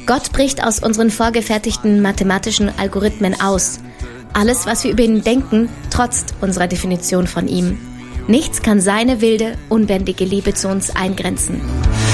Gott bricht aus unseren vorgefertigten mathematischen Algorithmen aus. Alles, was wir über ihn denken, trotzt unserer Definition von ihm. Nichts kann seine wilde, unbändige Liebe zu uns eingrenzen.